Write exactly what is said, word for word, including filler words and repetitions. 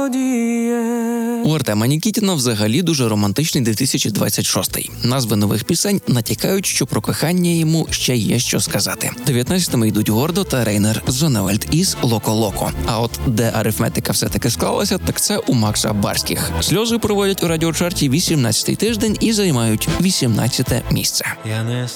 мелодіє. У Артема Нікітіна взагалі дуже романтичний дві тисячі двадцять шостий. Назви нових пісень натякають, що про кохання йому ще є що сказати. дев'ятнадцятими йдуть Гордо та Рейнер з Зоневельд із Локо-Локо. А от де арифметика все-таки склалася, так це у Макса Барських. Сльози проводять у радіочарті вісімнадцятий тиждень і займають вісімнадцяте місце. Я не